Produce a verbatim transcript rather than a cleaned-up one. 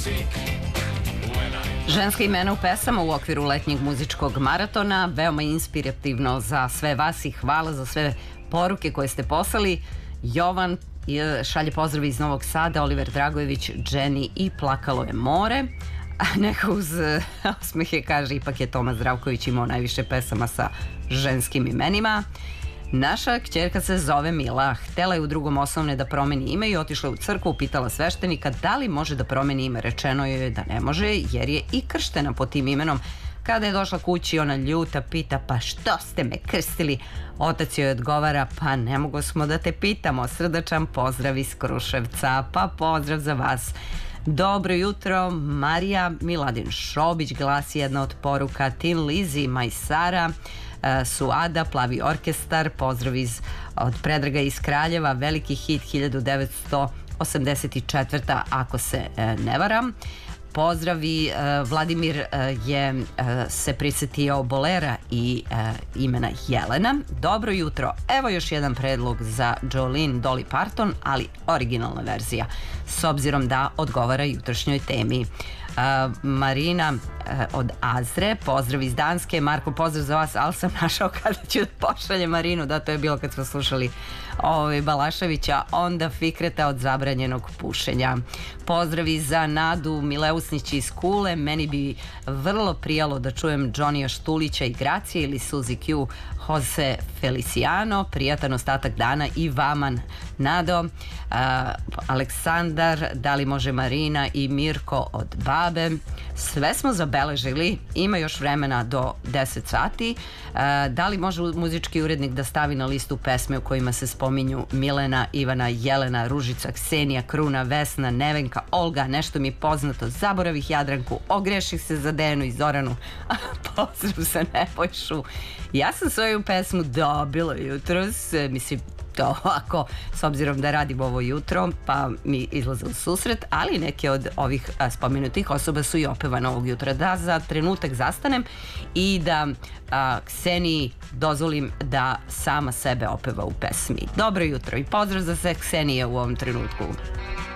Ženska imena u pesama u okviru letnjeg muzičkog maratona, veoma inspirativno za sve vas i hvala za sve poruke koje ste poslali. Jovan šalje pozdrav iz Novog Sada, Oliver Dragojević, Dženi i Plakalo je more. A neka uz osmehe kaže, ipak je Toma Zdravković imao najviše pesama sa ženskim imenima. Naša kćerka se zove Mila, htela je u drugom osnovne da promeni ime i otišla u crkvu, pitala sveštenika da li može da promeni ime. Rečeno joj je da ne može jer je i krštena pod tim imenom. Kada je došla kući, ona ljuta pita, pa što ste me krstili? Otac joj odgovara, pa ne mogo smo da te pitamo. Srdačan pozdrav iz Kruševca, pa pozdrav za vas. Dobro jutro, Marija. Miladin Šobić glasi jedna od poruka. Tin Lizi, Majsara, Suada, Plavi orkestar, pozdrav iz, od Predraga iz Kraljeva, veliki hit hiljadu devetsto osamdeset četvrta ako se ne varam. Pozdravi, Vladimir je se prisetio bolera i imena Jelena. Dobro jutro, evo još jedan predlog za Jolene Dolly Parton, ali originalna verzija, s obzirom da odgovara jutrošnjoj temi. Marina od Azre, pozdrav iz Danske. Marko, pozdrav za vas, ali sam našao kada ću da pošalje Marinu, da, to je bilo kad smo slušali ovaj Balaševića. Onda Fikreta od Zabranjenog pušenja. Pozdravi za Nadu Mileusnić iz Kule. Meni bi vrlo prijalo da čujem Johnnyja Štulića i Gracije ili Suzy Q, Jose Feliciano. Prijatan ostatak dana i vama, Nado. uh, Aleksandar, da li može Marina i Mirko od Babe. Sve smo zabeležili, ima još vremena do deset sati. uh, Da li može muzički urednik da stavi na listu pesme u kojima se spominju Milena, Ivana, Jelena, Ružica, Ksenija, Kruna, Vesna, Nevenka, Olga, nešto mi je poznato, zaboravih Jadranku, ogreših se za Dejanu i Zoranu. Pozdrav za Nebojšu. Ja sam svoju pesmu dobila jutros, mislim, to ovako, s obzirom da radim ovo jutro, pa mi izlaze u susret, ali neke od ovih a, spomenutih osoba su i opevane ovog jutra. Da za trenutak zastanem i da a, Kseniji dozvolim da sama sebe opeva u pesmi. Dobro jutro i pozdrav za sve Ksenije u ovom trenutku.